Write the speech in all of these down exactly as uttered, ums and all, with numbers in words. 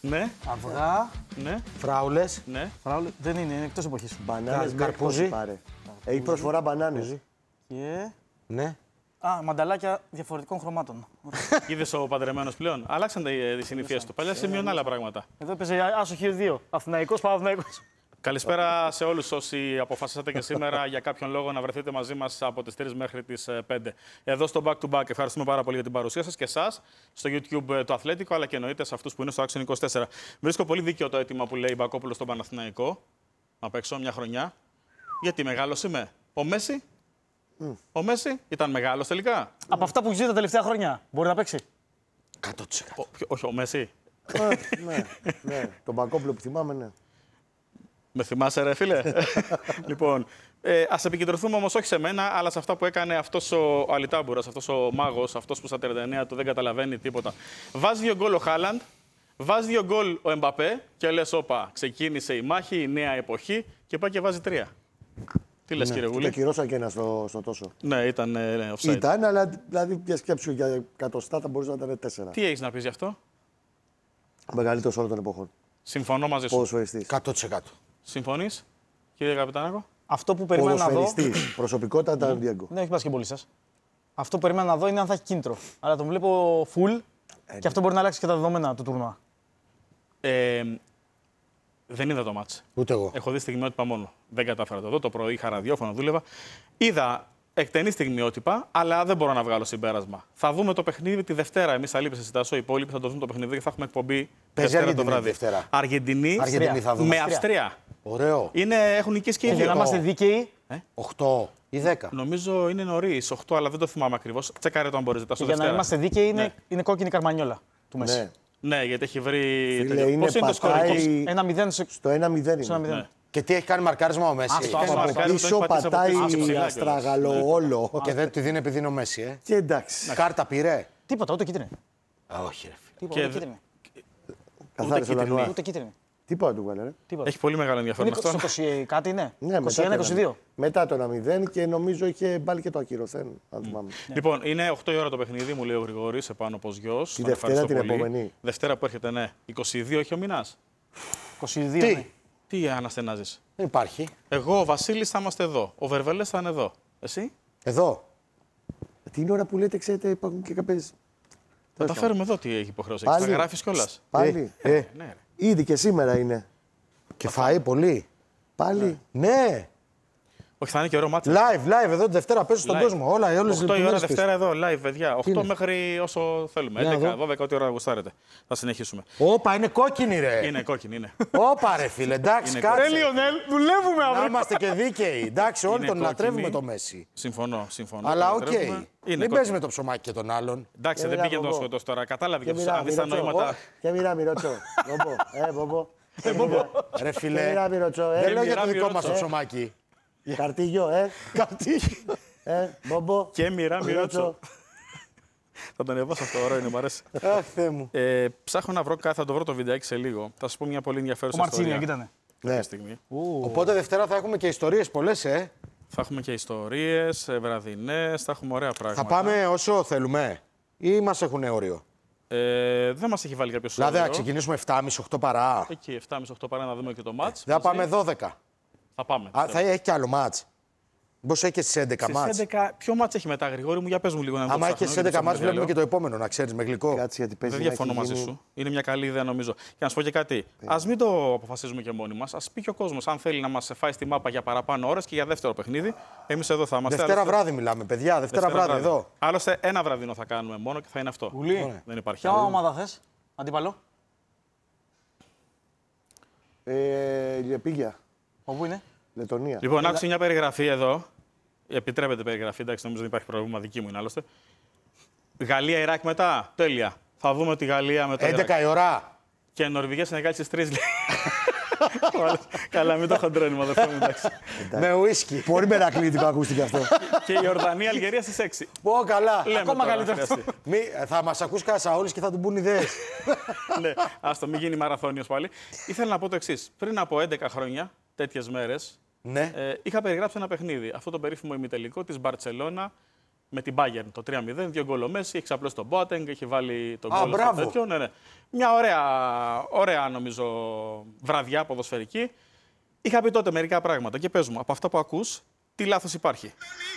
Ναι. Αυγά. Ναι. Φράουλες. Ναι. Φράουλε. Δεν είναι, είναι εκτός εποχής. Μπανάνες, καρπούζι. πάρε. Έχει προσφορά μπανάνες. Και. Ναι. Α, μανταλάκια διαφορετικών χρωμάτων. Είδες ο παντρεμένος πλέον. Άλλαξαν τις συνήθειες του. Παλιά σημειώνει άλλα πράγματα. Εδώ έπαιζε άσο χ δύο. Αθηναϊκός, Παναθηναϊκός. Καλησπέρα σε όλους όσοι αποφασίσατε και σήμερα για κάποιον λόγο να βρεθείτε μαζί μας από τις τρεις μέχρι τις πέντε. Εδώ στο Back to Back ευχαριστούμε πάρα πολύ για την παρουσία σας και εσάς στο YouTube το Αθλέτικο, αλλά και εννοείται σε αυτούς που είναι στο Action είκοσι τέσσερα. Βρίσκω πολύ δίκαιο το αίτημα που λέει Μπακόπουλος στον Παναθηναϊκό. Να παίξω μια χρονιά. Γιατί μεγάλος είμαι. Ο Μέση. Mm. Ο Μέση ήταν μεγάλος τελικά. Από αυτά που ζει τα τελευταία χρόνια μπορεί να παίξει. εκατό τοις εκατό. Ο, όχι, ο Μέση. Ναι, ναι. Τον Μπακόπουλο που θυμάμαι, ναι. Με θυμάσαι, ρε φίλε. Λοιπόν, ε, ας επικεντρωθούμε όμως όχι σε μένα, αλλά σε αυτά που έκανε αυτός ο Αλιτάμπουρας, αυτός ο μάγος, αυτός που στα τριάντα εννέα του δεν καταλαβαίνει τίποτα. Βάζει δύο γκολ ο Χάλαντ, βάζει δύο γκολ ο Εμπαπέ και λες, όπα, ξεκίνησε η μάχη, η νέα εποχή και πάει και βάζει τρία. Τι λες, Ναι, κύριε και Γούλη? το κυρώσαν και ένα στο, στο τόσο. Ναι, ήταν ναι, offside. Ήταν, αλλά δηλαδή πια σκέψου για εκατοστά θα μπορούσε να ήταν τέσσερα. Τι έχεις να πεις γι' αυτό? Ο μεγαλύτερος όλων των εποχών. Συμφωνώ μαζί σου. Ποδοσφαιριστής. εκατό τοις εκατό. Συμφωνείς, κύριε Καπιτάνακο? Αυτό που περιμένω να δω. Ποδοσφαιριστής. Προσωπικότητα ήταν Διέγκο. Ναι, όχι μπασκετμπολίστας. Αυτό που περιμένω να δω είναι αν θα έχει κίνητρο. Αλλά τον βλέπω full Ε, και αυτό μπορεί να αλλάξει και τα δεδομένα του τουρνουά. Ε, δεν είδα το μάτς. Ούτε εγώ. Έχω δει στιγμιότυπα μόνο. Δεν κατάφερα να το δω. Το πρωί είχα ραδιόφωνο, δούλευα. Είδα εκτενή στιγμιότυπα, αλλά δεν μπορώ να βγάλω συμπέρασμα. Θα δούμε το παιχνίδι τη Δευτέρα. Εμείς θα λείπει σε συντάσσο, οι υπόλοιποι θα το δούμε το παιχνίδι και θα έχουμε εκπομπή Παίζει Δευτέρα το Αργεντινή βράδυ. Δευτέρα. Αργεντινή, Αργεντινή θα δούμε. με Αυστρία. Αυστρία. Ωραίο. Είναι, έχουν νικήσει και οι Και για να δύο. είμαστε δίκαιοι, οκτώ ή δέκα. Νομίζω είναι νωρίς, οκτώ, αλλά δεν το θυμάμαι ακριβώς. Τσεκάρε το αν μπορείτε. και για να είμαστε δίκαιοι, είναι, Ναι. είναι κόκκινη καρμανιόλα του Μέση. Ναι. Ναι, γιατί έχει βρει. Φίλε, τελειώ- είναι Πώς είναι το σκορ εκεί? πατάει ένα μηδέν σε στο ένα μηδέν. ένα είναι. μηδέν. Ναι. Και τι έχει κάνει μαρκάρισμα ο Μέση. Άστο, Έχει άστο, κάνει άστο. μαρκάρισμα, Πίσω το έχει πατήσει από πατάει πίσω ψηλά κιόλας. αστραγαλό όλο. Και δεν τη δίνει επειδή είναι ο Μέση, ε. Και εντάξει. Κάρτα πήρε. Τίποτα, ούτε κίτρινη. Α, όχι, ρε φίλε. Τίποτα, Και ούτε δε- κίτρινη. Καθάρισε ο κίτρινη. Λανουά. Ούτε κίτρινη. Τίποτα του βάλε, ρε. Τίποτα. Έχει πολύ μεγάλο ενδιαφέρον Είναι αυτό. στο είκοσι κάτι είναι. Ναι, είκοσι ένα είκοσι δύο. Μετά το ένα μηδέν και νομίζω είχε βάλει και το ακυρωθέν, αν θυμάμαι. Λοιπόν, είναι οκτώ η ώρα το παιχνίδι, μου λέει ο Γρηγόρης, επάνω από γιος. Τη Τον Δευτέρα ευχαριστώ την πολύ. επόμενη. Δευτέρα που έρχεται, ναι. είκοσι δύο έχει ο μηνάς. είκοσι δύο. Τι? ναι. Τι αναστενάζεις? Δεν υπάρχει. Εγώ, ο Βασίλης, θα είμαστε εδώ. Ο Βερβελές θα είναι εδώ. Εσύ? Εδώ. Την ώρα που λέτε, ξέρετε, υπάρχουν και κάποιες. Θα τα φέρουμε εδώ τι έχει υποχρέωση. Πάλι. Θα γράφεις κιόλας. Πάλι. Ε, Ναι, ρε. Ήδη και σήμερα είναι. και φαΐ πολύ. Πάλι. Ναι. Όχι, θα είναι και ωραίο μάτι. Live, live εδώ τη Δευτέρα παίζω στον Live. κόσμο. Όλα, όλες τις οκτώ η ώρα λεπτομέρειες Δευτέρα εδώ, live, παιδιά. οκτώ είναι? μέχρι όσο θέλουμε. Για να έντεκα, δω. δώδεκα, ό,τι ώρα γουστάρετε. Θα συνεχίσουμε. πίσω. Όπα, είναι κόκκινη, ρε. Είναι κόκκινη, είναι. Όπα, ρε φίλε, εντάξει, Είναι κάτσε. Λιονέλ, δουλεύουμε Να αύριο. είμαστε και δίκαιοι. Εντάξει, όλοι Είναι τον κόκκινη. λατρεύουμε το Μέση. Συμφωνώ, συμφωνώ. Αλλά Το οκ. λατρεύουμε. Είναι Μην κόκκινη. παίζει με το ψωμάκι και τον άλλον. Εντάξει, Και δεν μιλάμε πήγε να το εγώ. σκοτώσει τώρα. Κατάλαβε Και και μοιρά, αν δει τα μοιρά, νοήματα. Και μοιρά, μοιρότσο. Μπομπο, ε, μπομπο. Ρε Και φίλε, μοιρά, μοιρότσο, δεν ε. λέω για το μοιρά, δικό μας μοιρότσο. το ψωμάκι. Καρτίγιο, ε. Ε, μπομπο. Και μοιρά, μοιρότσο. Μοιρότσο. Θα τον ανεβάσω αυτό, ωραίο είναι, μου αρέσει. Αχ, Θεέ μου. Ε, ψάχνω να βρω κάτι, θα το βρω το βιντεάκι σε λίγο. Θα σα πω μια πολύ Ο ενδιαφέρουσα Μαρτσίνια, ιστορία. κοίτανε. Κάποια Ναι. στιγμή. Οπότε Δευτέρα θα έχουμε και ιστορίες πολλές, ε. Θα έχουμε και ιστορίες, βραδινές, θα έχουμε ωραία πράγματα. Θα πάμε όσο θέλουμε ή μας έχουν όριο. Ε, δεν μας έχει βάλει κάποιο Δηλαδή, θα όριο. ξεκινήσουμε επτά και μισή οκτώ παρά. Εκεί επτά και μισή οκτώ παρά να δούμε και το μάτς. Δεν θα μαζί. πάμε δώδεκα. Θα πάμε. Α, θα έχει και άλλο μάτς. Μήπως έχει και στις έντεκα Στις μάτς. έντεκα, ποιο μάτς έχει μετά, Γρηγόρη μου, για πες μου λίγο να μην το Άμα έχει και ψάχνω, στις έντεκα γιατί μάτς, ψάχνω βλέπουμε και διάλογο. το επόμενο, να ξέρεις, με γλυκό. Κάτσε γιατί παίζει. Δεν να διαφωνώ έχει μαζί γίνει- σου. Είναι μια καλή ιδέα, νομίζω. Και να σου πω και κάτι. Ας μην το αποφασίζουμε και μόνοι μας. Ας πει και ο κόσμος, αν θέλει να μας φάει στη μάπα για παραπάνω ώρες και για δεύτερο παιχνίδι. Εμείς εδώ θα είμαστε. Δευτέρα Άλλωστε- βράδυ μιλάμε, παιδιά. Δευτέρα βράδυ εδώ. Άλλωστε, ένα βραδινό θα κάνουμε μόνο και θα είναι αυτό. Ουλή. Δεν υπάρχει Ποια άλλο. ομάδα θες, αντίπαλο, Ε, Λιεπίγια, όπου είναι. Λετωνία. Λοιπόν, άκουσα μια περιγραφή εδώ. Επιτρέπεται περιγραφή, εντάξει, νομίζω δεν υπάρχει πρόβλημα, δική μου είναι άλλωστε. Γαλλία-Ιράκ μετά. Τέλεια. Θα δούμε τη Γαλλία με το Ιράκ. έντεκα η ώρα. Και Νορβηγία Σενεγάλη στις τρεις. Καλά, μην το χοντρένουμε, αδερφέ μου, εντάξει. Με ουίσκι. Πολύ μερακλήτικο ακούστηκε αυτό. Και η Ορδανία Αλγερία στις έξι. Πω καλά. Λέμε Ακόμα τώρα, καλύτερο χρειαστεί. Μη, θα μας ακούσει Κασαόλης και θα του πούν ιδέες. Ναι, άστο, μην γίνει μαραθώνιος πάλι. Ήθελα να πω το εξής. Πριν από έντεκα χρόνια, τέτοιες μέρες, Ναι. ε, είχα περιγράψει ένα παιχνίδι. Αυτό το περίφημο ημιτελικό της Μπαρτσελώνα με την Bayern το τρία μηδέν, δύο γκολ ο Μέση, έχει ξαπλώσει τον Boateng, έχει βάλει τον Α, γκολ στο μπράβο. τέτοιο. Ναι, ναι. Μια ωραία, ωραία νομίζω βραδιά ποδοσφαιρική. Είχα πει τότε μερικά πράγματα και πες μου, από αυτά που ακούς, τι λάθος υπάρχει.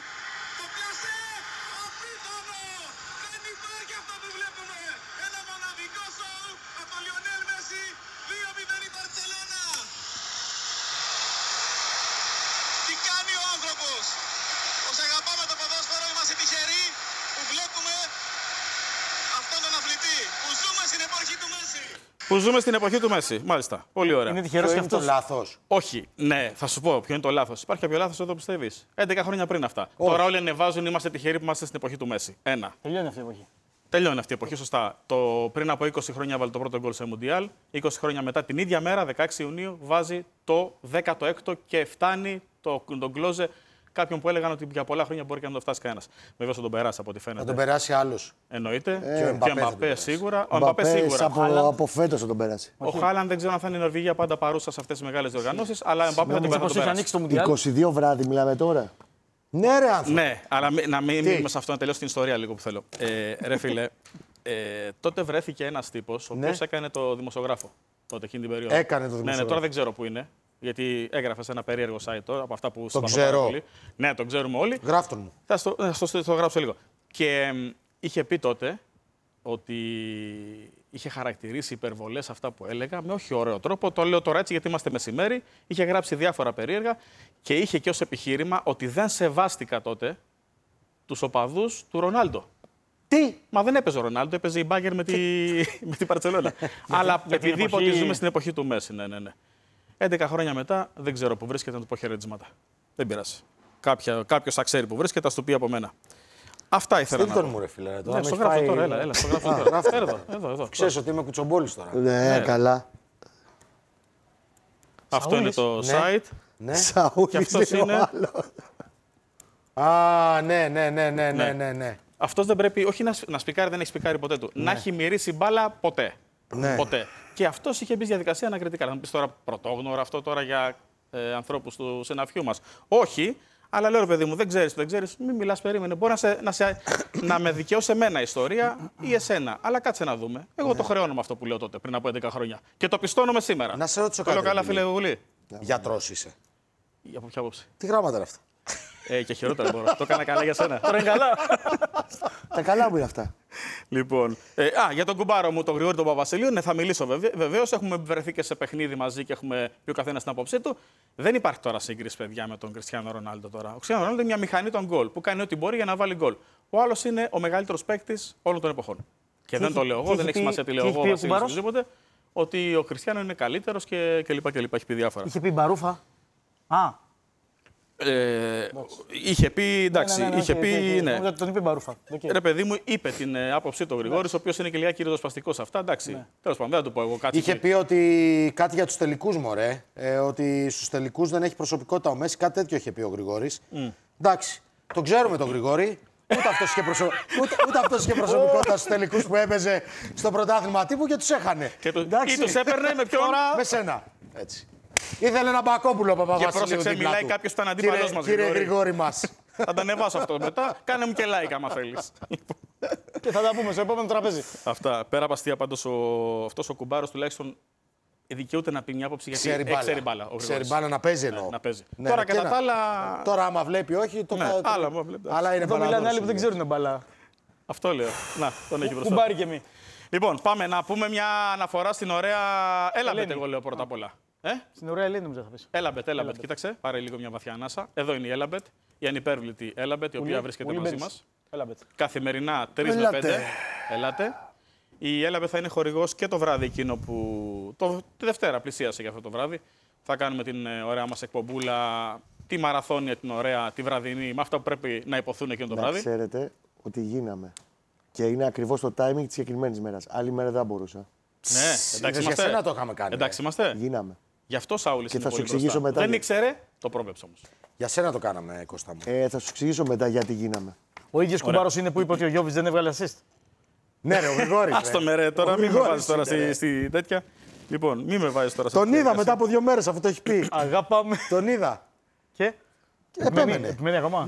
Που ζούμε στην εποχή του Μέση. Μάλιστα. Πολύ ωραία. Είναι τυχερός Ποιο και είναι το αυτός. λάθος? Όχι, ναι, θα σου πω ποιο είναι το λάθος. Υπάρχει κάποιο λάθος εδώ, πιστεύεις? έντεκα χρόνια πριν αυτά. Όχι. Τώρα όλοι ανεβάζουν, είμαστε τυχεροί που είμαστε στην εποχή του Μέση. Ένα. Τελειώνει αυτή η εποχή. Τελειώνει αυτή η εποχή, σωστά. Το, πριν από είκοσι χρόνια βάλει το πρώτο γκολ σε Μουντιάλ. είκοσι χρόνια μετά, την ίδια μέρα, δεκαέξι Ιουνίου, βάζει το δέκατο έκτο και φτάνει το, τον Κλόζε. Κάποιον που έλεγαν ότι για πολλά χρόνια μπορεί και να το φτάσει κανένα. Βέβαια θα τον περάσει από ό,τι φαίνεται. Να τον περάσει άλλος. Εννοείται. Ε, και ο ο Εμπαπέ θα τον Εμπαπέ περάσει. σίγουρα. Ο Μπαπέ, Εμπαπέ σίγουρα. από, από φέτος θα τον περάσει. Ο Χάλαν δεν ξέρω αν θα είναι η Νορβηγία πάντα παρούσα σε αυτές τις μεγάλες διοργανώσεις, αλλά ο Εμπαπέ θα τον Όπως περάσει. έχει ανοίξει το Μουντιάλ. είκοσι δύο βράδυ μιλάμε τώρα. Ναι, ρε άνθρωπο. Ναι, αλλά μη- να μην Τι? μείνουμε σε αυτό, να τελειώσω την ιστορία λίγο που θέλω. Ε, ρε φίλε, ε, τότε βρέθηκε ένας τύπος, ο Ναι. οποίος έκανε το δημοσιογράφο τότε εκείνη την περίοδο. Έκανε το Ναι, ναι, δημοσιογράφο. τώρα δεν ξέρω που είναι. Γιατί έγραφε σε ένα περίεργο site τώρα, από αυτά που συμπαθώ ξέρω. πάρα πολύ. Ναι, τον ξέρουμε όλοι. Γράφτον μου. Θα στο, θα στο, στο, στο γράψω λίγο. Και μ, είχε πει τότε ότι είχε χαρακτηρίσει υπερβολές αυτά που έλεγα με όχι ωραίο τρόπο. Το λέω τώρα έτσι γιατί είμαστε μεσημέρι. Είχε γράψει διάφορα περίεργα και είχε και ως επιχείρημα ότι δεν σεβάστηκα τότε τους οπαδούς του Ρονάλντο. Τι! Μα δεν έπαιζε ο Ρονάλντο, έπαιζε η Μπάγκερ με τη, με την Παρτσελώνα. Αλλά για την επειδή είπα εποχή- ότι ζούμε στην εποχή του Μέση, ναι, ναι, ναι. έντεκα χρόνια μετά δεν ξέρω που βρίσκεται να του πω χαιρετίσματα. Δεν πειράζει. Κάποιο θα ξέρει που βρίσκεται, θα σου το πει από μένα. Αυτά ήθελα Στείλ να τον πω. μου, ρε φίλε. Ναι, Τώρα στο με γράφω έχει τώρα, φάει- έλα, έλα, στο γράφω Α, τώρα. γράφτε. Εδώ, εδώ, εδώ. Ξέρεις ότι είμαι κουτσομπόλης τώρα. Ναι, καλά. Αυτό είναι το Ναι. site. Ναι. Σαούλης Και αυτός είναι ο είναι- άλλος. Α, ναι, ναι, ναι, ναι, ναι, Ναι. ναι, ναι. Αυτό δεν πρέπει, όχι να, σ- να σπικάρει, δεν έχει σπικάρει ποτέ του. Να έχει μυρίσει μπάλα ποτέ. Ναι. Ποτέ. Και αυτό είχε μπει στη διαδικασία ανακριτικά. Θα μου πει τώρα πρωτόγνωρο αυτό τώρα για ε, ανθρώπου του συναφιού μα. Όχι, αλλά λέω ρε παιδί μου, δεν ξέρει, δεν ξέρει, μην μιλά, περίμενε. Μπορεί να, σε, να, σε, να με δικαιώσει εμένα η ιστορία ή εσένα. Αλλά κάτσε να δούμε. Εγώ το χρεώνω με αυτό που λέω τότε πριν από έντεκα χρόνια. Και το πιστώνομαι σήμερα. Να σε ρωτήσω Το λέω κάτι, καλά, ρε φίλε Γουλή. Γιατρός είσαι. Από ποια άποψη. Τι γράμματα είναι αυτά. Ε, και χειρότερα μπορώ. Το έκανα καλά για σένα. Τώρα είναι καλά. Τα καλά μου είναι αυτά. Λοιπόν, ε, α, για τον κουμπάρο μου, τον Γρηγόρη τον Παπασιλείου, ναι, θα μιλήσω βεβαίω. Έχουμε βρεθεί και σε παιχνίδι μαζί και έχουμε πει ο καθένα την άποψή του. Δεν υπάρχει τώρα σύγκριση, παιδιά, με τον Κριστιάνο Ρονάλντο τώρα. Ο Κριστιάνο Ρονάλντο είναι μια μηχανή των γκολ που κάνει ό,τι μπορεί για να βάλει γκολ. Ο άλλο είναι ο μεγαλύτερο παίκτη όλων των εποχών. Και δεν έχει- το λέω τι εγώ, έχει δεν έχει πει- σημασία τι τι λέω έχει εγώ, πει ο Βασίλης, Κουμπάρος? οτιδήποτε. Ότι ο Κριστιάνο είναι καλύτερο και, και λοιπά και λοιπά. Έχει πει διάφορα. Είχε πει Μπαρούφα. Α, Ε, είχε πει, εντάξει, ναι, ναι, ναι, είχε οκ, πει, οκ, οκ. ναι. Νόμιζα ότι τον είπε Μπαρούφα. Οκ. Ρε παιδί μου, είπε την ε, άποψή του ο Γρηγόρης, ο οποίο είναι και λίγα κυριοδοσπαστικό σε αυτά. Εντάξει. Τέλος πάντων, δεν θα του πω εγώ κάτι. Είχε πει ότι κάτι για τους τελικούς, μωρέ. Ε, ότι στους τελικούς δεν έχει προσωπικότητα ο Μέση. Κάτι τέτοιο είχε πει ο Γρηγόρης. Εντάξει. Το ξέρουμε τον Γρηγόρη. Ούτε αυτός είχε, προσω... ούτε, ούτε αυτός είχε προσωπικότητα στους τελικούς που έπαιζε στο πρωτάθλημα τύπου και τους έχανε. Και του, Εντάξει. ή τους έπαιρνε με ποιον. Με σένα. Έτσι. Ήθελε ένα Μπακόπουλο ο Παπαβασιλείου. Και πρόσεξε, δίπλα μιλάει του. κάποιος που ήταν αντίπαλός Κύριε- μας, Κύριε Γρηγόρη. Γρηγόρη μας. Θα τα ανεβάσω αυτό μετά. Κάνε μου και like άμα θέλεις. Και θα τα πούμε στο επόμενο τραπέζι. Αυτά. Πέρα από αστεία, πάντως ο... αυτός ο κουμπάρος τουλάχιστον δικαιούται να πει μια άποψη γιατί Ξέρει μπάλα. ξέρει μπάλα. ο Ξέρει Γρηγόρης. μπάλα να παίζει εννοώ. Ναι, να παίζει. Ναι, Τώρα και κατά να- τα άλλα. Τώρα άμα βλέπει όχι, το Ναι, κα- άλλα, άμα βλέπει. Αλλά είναι Εδώ μιλάνε παλαδόρος, άλλοι που δεν είναι. ξέρουν μπαλά. Αυτό λέω. Να, τον έχει μπροστά. Κουμπάρι και μη. Λοιπόν, πάμε να πούμε μια αναφορά στην ωραία. Έλα, Ελένη. μπετ, εγώ λέω πρώτα απ' όλα. Ε? Στην ωραία Ελένη νομίζω θα πεις. Έλαμπετ, Έλαμπετ. Κοίταξε, πάρε λίγο μια βαθιά ανάσα. Εδώ είναι η Έλαμπετ, η ανυπέρβλητη Έλαμπετ, η οποία Ουλή, βρίσκεται Ουλή μαζί μπαίνεις. μας. Έλα, μπετ. Καθημερινά τρεις με Έλατε. πέντε. Ελάτε. Η Έλαμπετ θα είναι χορηγός και το βράδυ εκείνο που. Το... Τη Δευτέρα πλησίασε για αυτό το βράδυ. Θα κάνουμε την ε, ωραία μας εκπομπούλα, τη μαραθώνια την ωραία, τη βραδινή, με αυτά που πρέπει να υποθούν εκείνο το Να βράδυ. ξέρετε ότι γίναμε. Και είναι ακριβώς το timing της συγκεκριμένης μέρας. Άλλη μέρα δεν θα μπορούσα. Ναι, εντάξει Για είμαστε. σένα το είχαμε κάνει. Εντάξει είμαστε. Γίναμε. Γι' αυτό Σάουλης Και είναι θα σου πολύ εξηγήσω μπροστά. μετά Δεν γιατί. ήξερε, το πρόβλεψε όμως. Για σένα το κάναμε, Κώστα μου. Ε, θα σου εξηγήσω μετά γιατί γίναμε. Ο ίδιος κουμπάρος είναι που είπε ότι ο Γιώβης δεν έβγαλε assist. Ναι, ρε, ο Γρηγόρης. Άστο ρε. με ρε, τώρα Ο μην με Γρηγόρης βάζεις τώρα είναι, στη, ρε. στη τέτοια. Λοιπόν, μην με βάζεις τώρα σε Τον αυτή τη είδα διαδικασία. μετά από δύο μέρες, αφού το έχει πει. Αγάπαμε. Τον είδα. Και. Επέμενε. Επιμένει ακόμα. Ναι, ναι.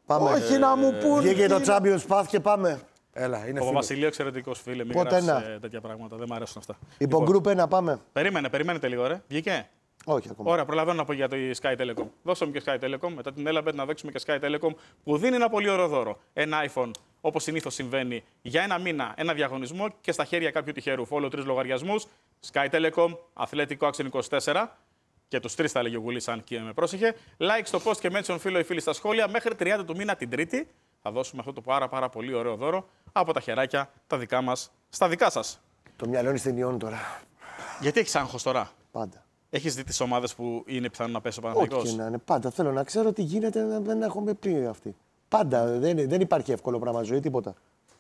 Πάμε. Όχι να μου πούν. Βγήκε το τι- Champions Path και πάμε. Έλα, είναι Ο φίλο. Βασιλείο εξαιρετικό φίλε. Μην Πότε γράψεις, ένα? ε, τέτοια πράγματα. Δεν μου αρέσουν αυτά. Υπό Group ένα πάμε. Περίμενε, περιμένετε λίγο, ρε. Βγήκε. Όχι ακόμα. Ωραία, προλαβαίνω να πω για το Sky Telecom. Δώσαμε και Sky Telecom, μετά την Elabet να δείξουμε και Sky Telecom που δίνει ένα πολύ ωραίο δώρο. Ένα iPhone, όπως συνήθως συμβαίνει, για ένα μήνα, ένα διαγωνισμό και στα χέρια κάποιου τυχερού. Follow τρεις λογαριασμούς. Sky Telecom, Αθλέτικο Action είκοσι τέσσερα. Και τους τρεις θα έλεγε ο Γουλής, αν και με πρόσεχε. Like στο post και mention φίλο ή φίλοι στα σχόλια. Μέχρι τριάντα του μήνα την Τρίτη θα δώσουμε αυτό το πάρα, πάρα πολύ ωραίο δώρο από τα χεράκια τα δικά μας στα δικά σας. Το μυαλό είναι στην Ιόν τώρα. Γιατί έχεις άγχος τώρα? Πάντα. Έχεις δει τις ομάδες που είναι πιθανό να πέσει ο Ό,τι Παναθηναϊκός? και να είναι. Πάντα θέλω να ξέρω τι γίνεται να δεν έχουμε πει αυτή. Πάντα. Δεν, δεν υπάρχει εύκολο πράγμα ζωή, τίποτα.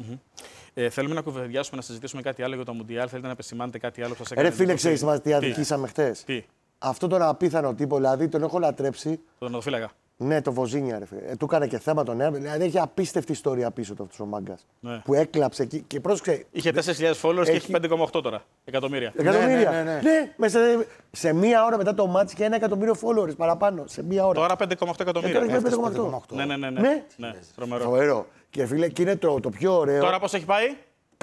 Ε, θέλουμε να κουβεντιάσουμε, να συζητήσουμε κάτι άλλο για το Μουντιάλ. Θέλετε να επισημάνετε κάτι άλλο που σας έκανε? Ρε φίλε, εντύπωση? ξέρει τι αδικήσαμε χτε. Τι, Αυτό τον απίθανο τύπο, δηλαδή τον έχω λατρέψει. τον τερματοφύλακα. Ναι, το Βοζίνια, ρε φίλε. Ε, του έκανε και θέμα τον Εύη. Δηλαδή έχει απίστευτη ιστορία πίσω του αυτό ο μάγκα. Ναι. Που έκλαψε και, και πρόσεξε. Είχε τέσσερις χιλιάδες followers και Έχει- έχει πέντε κόμμα οκτώ τώρα εκατομμύρια. Εκατομμύρια. ναι, ναι, ναι. ναι μέσα σε, σε μία ώρα μετά το μάτς και ένα εκατομμύριο followers παραπάνω. Σε μία ώρα. Τώρα πέντε κόμμα οκτώ Ε, τώρα εκατομμύρια. έχει Έφτασε πέντε πέντε κόμμα κόμμα οκτώ. οκτώ. Ναι, ναι, ναι. Ναι. ναι. Τρομερό. Φοβερό. Και φίλε, και είναι το, το πιο ωραίο. Τώρα πώς έχει πάει?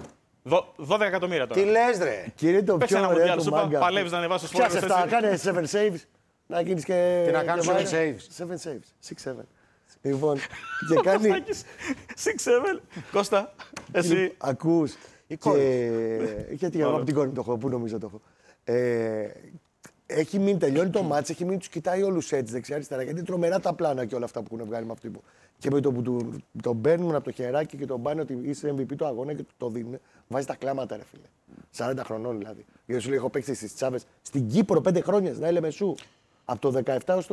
Δω- δώδεκα εκατομμύρια τώρα. Τι λες ρε. Και είναι το Πες πιο ένα ωραίο. Μουντιάλ, του σου είπα, μάγκα. παλεύεις να ανεβάσεις τους Πιάσε followers, τα, έτσι. κάνε seven saves. Να γίνεις και. Τι να κάνεις και seven βάρε. saves. seven saves. six seven. Λοιπόν, και κάνει. έξι επτά. Κώστα, εσύ. Ακούς. Η Και... κόρη. Γιατί εγώ από την κόρη το έχω, πού νομίζω το έχω. Ε, έχει μείνει, τελειώνει το μάτς, έχει μείνει, τους κοιτάει όλους έτσι δεξιά-αριστερά. Γιατί είναι τρομερά τα πλάνα και όλα αυτά που έχουν βγάλει με αυτό. Και με το που του, τον παίρνουν από το χεράκι και τον πάνε ότι είσαι εμ βι πι του αγώνα και του το δίνουν, βάζει τα κλάματα, ρε φίλε. σαράντα χρονών δηλαδή. Γιατί σου λέει: έχω παίξει στις Τσάβες στην Κύπρο πέντε χρόνια, στην Ελεμεσού. Από το δεκαεπτά ως το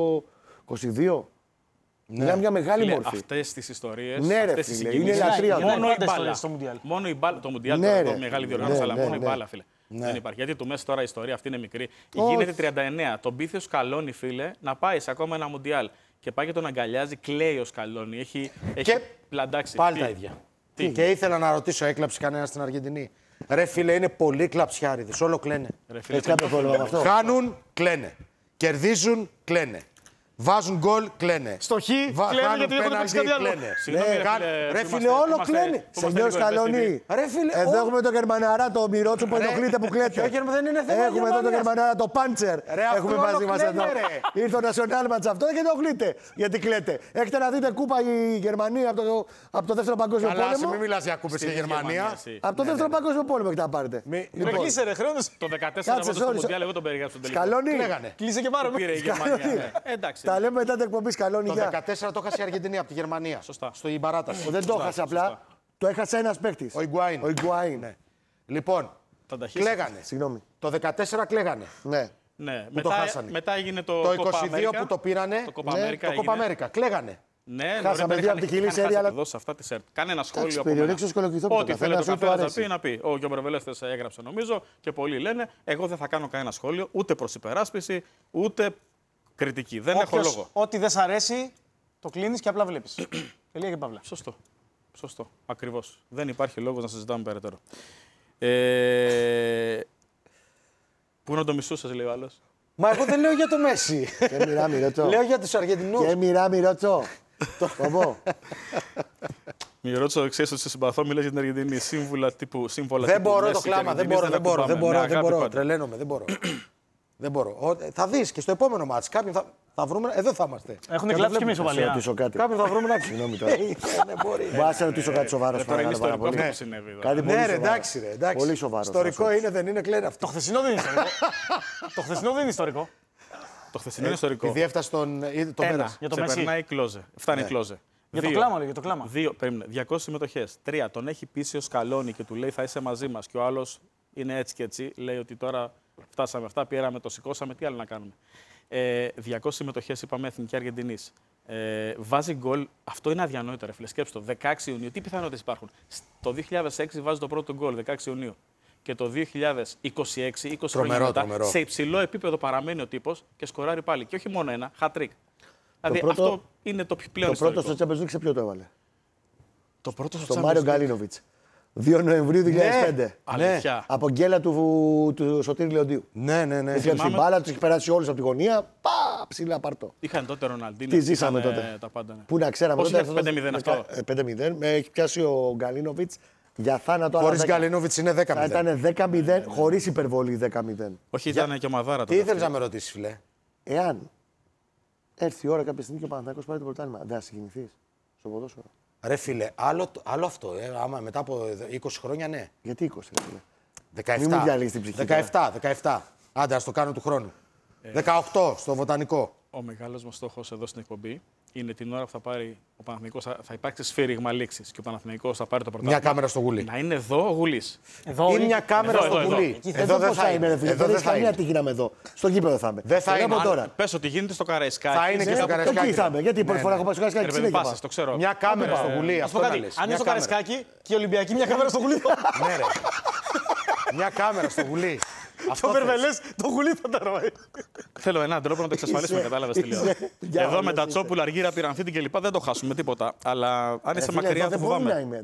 είκοσι δύο. Ναι. Μιλάμε μια μεγάλη Φίλε, μορφή. αυτές τις ιστορίες, Ναι, ρε αυτές τις φίλε, συγκινήσεις, είναι λατρεία. μόνο Ναι, η πάντα μπάλα. στο Μουντιάλ. Μόνο η μπάλα. Το Μουντιάλ Ναι, τώρα, ρε. εδώ, μεγάλη διοργάνωση, Ναι, αλλά ναι, μόνο η ναι. μπάλα, φίλε. Δεν υπάρχει. Γιατί του Μέση τώρα η ιστορία αυτή είναι μικρή. Όχι. Γίνεται τριάντα εννέα. Τον πείθει ο Σκαλόνι, φίλε, να πάει σε ακόμα ένα Μουντιάλ. Και πάει και τον αγκαλιάζει, κλαίει ο Σκαλόνι. Έχει, έχει Και πλαντάξει. πάλι Τι? τα ίδια. Τι? Και ήθελα να ρωτήσω, έκλαψε κανένα στην Αργεντινή? Ρε φίλε, είναι πολύ κλαψιάριδες, όλο κλαίνε. Ρε φίλε, Έχει κάποιο πρόβλημα με αυτό. Χάνουν, κλαίνε. Κερδίζουν, κλαίνε. Βάζουν γκολ, κλαίνε. Στο χ, Βα- κλαίνε χάνουν γιατί έχουν παίξει πέναλτι, κάτι άλλο. κλαίνε. Συγγνώμη, ρε Κάν- φίλε, Ρε που φίλε, είμαστε- όλο που είμαστε- κλαίνε. που είμαστε Σενιόρ λίγο Σκαλόνι. ευαίσθητοι. Ρε φίλε, Εδώ ό- έχουμε τον Γερμαναρά, το Μιρότσο που ενοχλείται που κλαίτε. όχι, δεν είναι θέμα Έχουμε εδώ τον Γερμανίας. Γερμαναρά, το Πάντσερ. Ρε, αυτό Έχουμε όλο μαζί μα κλαίνε, εδώ. ρε. Ήρθε ο National Match αυτό και ενοχλείτε. Γιατί κλαίτε. Έχετε να δείτε κούπα η Γερμανία από το, από το δεύτερο παγκόσμιο Καλά, εσύ μην πόλεμο. μιλάς για κούπες στη Στη Γερμανία. εσύ. Από το δεύτερο παγκόσμιο πόλεμο έχετε να πάρετε. Μη- Ρε, κλείσε ρε, χρέωνες. Το δεκατέσσερα Κάτσε, βάζω στο sorry, Μουντιάλ, εγώ τον περιγράψω στον τελικό. Σκαλόνι. Κλαίγανε. Κλείσε και πάρε. Πήρε η Γερμανία. ναι. Ε, Εντάξει. Τα λέμε μετά την εκπομπή Σκαλόνι. Το Γεια. δεκατέσσερα το έχασε η Αργεντινή από τη Γερμανία. Σωστά. Στο η παράταση. Δεν το έχασε απλά. Το έχασε ένα παίκτη. Ο Ιγκουάιν. Ο Ιγκουάιν. Ναι. Λοιπόν, Θα τα χύσει. κλαίγανε. Συγγνώμη. Το δεκατέσσερα κλαίγανε. Ναι. Ναι. το Μετά, χάσανε. μετά έγινε το, Το Copa είκοσι δύο America. που το πήρανε. Το Copa ναι, America το Copa έγινε. America. Κλαίγανε. Ναι, Χάσαμε νωρίτερα δύο από είχαν- τη χειλή είχαν σέρια, χάσει αλλά- από εδώ σε αυτά τη σερτ. Κάνε ένα σχόλιο Εντάξει, από περιορέξεις μένα. ο σκολοκυθόπιτο. Ό,τι Καθένας θέλει ο ό,τι του καθένας να αρέσει. πει, να πει. Ο Γιώργος έγραψε νομίζω και πολλοί λένε εγώ δεν θα κάνω κανένα σχόλιο ούτε προς υπεράσπιση ούτε κριτική. Δεν έχω Όποιος- λόγο. Ό,τι δεν σ' αρέσει, το κλείνεις και απλά βλέπεις. Τελεία και παύλα. Σωστό. Σωστό. Ακριβώς. Δεν υπάρχει λόγος να συζητάμε περαιτέρω. Ε... Πού να το μισούσες, λέει ο άλλος. Μα εγώ δεν λέω για το Μέση. Και μοιρά Μιρότσο. Λέω για τους Αργεντινούς. Και μοιρά Μιρότσο. Πω. Μη ρωτήσω, ξέρεις ότι σε συμπαθώ, μιλάς για την Αργεντινή. Σύμβουλα τύπου σύμβολα. Δεν τύπου μπορώ Μέση το και κλάμα. Δεν Αργεντινής, μπορώ, δεν μπορώ, δεν ακουμπάμε. μπορώ, Με δεν αγάπη μπορώ. πάντα. Τρελαίνομαι, δεν μπορώ. Δεν μπορώ. Ο- Θα δεις και στο επόμενο μάτς. Κάποιον θα, θα βρούμε. Εδώ θα είμαστε. Έχουν Και κλάψει το και με βλέπουμε. Να σε ισοπαλία. ρωτήσω κάτι. Κάποιον θα βρούμε να Συγγνώμη τώρα. Ε, Δεν μπορεί. Μπορώ να σε ρωτήσω κάτι σοβαρό. Ε, Τώρα είναι παρακαλώ, πάρα ιστορικό πολύ. αυτό που συνέβη εδώ. Κάτι πολύ Ναι, ρε, σοβαρό. εντάξει, ρε. εντάξει. Πολύ σοβαρό. Ιστορικό θα σου είναι, δεν είναι, κλαίνε Το αυτό. χθεσινό δεν είναι ιστορικό. Το χθεσινό δεν είναι ιστορικό. Το χθεσινό είναι ιστορικό. Επειδή έφτασε τον. ήδη Το Ένα, πέρασε. Για το ξεπερνάει η κλόζε. Φτάνει η Ναι. κλόζε. Για το Δύο. κλάμα, λέει, για το κλάμα. Δύο, περίμενε, διακόσιες συμμετοχές. Τρία, τον έχει πείσει ο Σκαλόνι και του λέει θα είσαι μαζί μας. Και ο άλλος είναι έτσι και έτσι. Λέει ότι τώρα φτάσαμε αυτά, πήραμε, το σηκώσαμε, τι άλλο να κάνουμε. Ε, διακόσιες συμμετοχές, είπαμε, Εθνική Αργεντινής. Ε, βάζει γκολ, αυτό είναι αδιανόητο, ρε φίλε. Σκέψτε το, δεκαέξι Ιουνίου. Τι πιθανότητες υπάρχουν. Το δύο χιλιάδες έξι βάζει το πρώτο γκολ, δεκαέξι Ιουνίου. Και το δύο χιλιάδες είκοσι έξι, είκοσι Τρομερό, χρόνια μετά, τρομερό. σε υψηλό επίπεδο παραμένει ο τύπος και σκοράρει πάλι. Και όχι μόνο ένα, hat-trick. Δηλαδή πρώτο- αυτό είναι το πιο πλέον Το πρώτο ιστορικό. στο Champions League σε ποιο το έβαλε. Το πρώτο Στο Μάριο Γκαλίνοβιτς. δύο Νοεμβρίου δύο χιλιάδες πέντε. Αλήθεια. Από γκέλα του, του Σωτήρη Λεοντίου. Ναι, ναι, ναι. Έκλεψε την θυμάμαι- μπάλα, του έχει περάσει όλου από τη γωνία. Πα! πα, ψηλά πάρτο. Είχαν τότε Ροναλντίνο. Τι ζήσαμε είχαν, τότε. Τα πάντα, ναι. Πού να ξέραμε Πώς τότε. είναι πέντε μηδέν αυτό. πέντε μηδέν. Με έχει πιάσει ο Γκαλίνοβιτς για θάνατο. Χωρίς Γκαλίνοβιτς είναι δέκα Θα μηδέν. ήταν δέκα μηδέν, χωρίς υπερβολή δέκα μηδέν. Όχι, ήταν και ο Μαδάρα Τι τότε. ήθελες να με ρωτήσεις, φίλε. Εάν έρθει η ώρα κάποια στιγμή και ο Παναθηναϊκός πάρει το πρωτάθλημα, δεν θα συγκινηθείς στο ποδόσφαιρο? Ρε φίλε, άλλο, άλλο αυτό. Ε, άμα μετά από είκοσι χρόνια, ναι. Γιατί είκοσι, ρε φίλε. δεκαεπτά. Μην μου διαλύσεις την ψυχή. δεκαεπτά, δεκαεπτά. Άντε, ας το κάνω του χρόνου. δεκαοκτώ στο βοτανικό. Ο μεγάλος μας στόχος εδώ στην εκπομπή είναι την ώρα που θα πάρει ο Παναθηναϊκός, θα, θα υπάρξει σφύριγμα λήξης και ο Παναθηναϊκός θα πάρει το πρωτάθλημα. Μια κάμερα στο γουλί. Να είναι εδώ ο Γουλής. Εδώ Ή μια κάμερα Εδώ, στο εδώ, γουλί. εδώ. Εδώ δεν θα είναι. ρε φίλε. Εδώ Δεν δεν έχει θα καμία είναι. τύχη να είμαι εδώ. Στο γήπεδο θα είμαι. Δεν θα Το είναι. λέμε τώρα. Πες ότι γίνεται στο Καραϊσκάκι. Θα είναι και στο Καραϊσκάκι. Εκεί θα είμαι. Γιατί η πρώτη Ναι, φορά ναι. έχω πάει στο Καραϊσκάκι Ρε παιδί, συνέχεια. πάσες, το ξέρω. Μια κάμερα στο γουλί. Να σου Αυτό πω να κάτι. λες. Αν είναι Μια στο κάμερα. Καραϊσκάκι και η Ολυμπιακή, μια κάμερα στο γουλί. Ναι, ρε. Μια κάμερα στο γουλί. Το Αυτό θες. Βερβελές, το γουλί θα τα ρώει. Θέλω έναν τρόπο να το εξασφαλίσουμε, Είσαι- κατάλαβες τι λέω. είσαι- για Εδώ όλες με τα είσαι. Τσόπουλα, Αργύρα, Πυραμφίτη κλπ. Δεν το χάσουμε τίποτα. Αλλά αν είσαι Ρε φίλε, μακριά, εδώ το δεν μπορεί να φοβάμαι. είμαι.